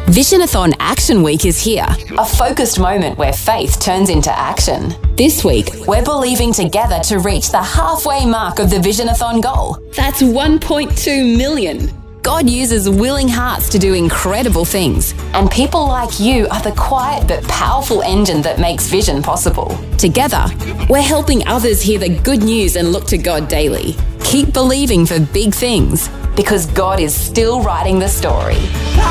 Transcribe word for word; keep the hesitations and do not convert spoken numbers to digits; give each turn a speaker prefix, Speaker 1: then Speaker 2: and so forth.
Speaker 1: Visionathon Action Week is here, a focused moment where faith turns into action. This week, we're believing together to reach the halfway mark of the Visionathon goal. That's one point two million. God uses willing hearts to do incredible things, and people like you are the quiet but powerful engine that makes vision possible. Together, we're helping others hear the good news and look to God daily. Keep believing for big things, because God is still writing the story.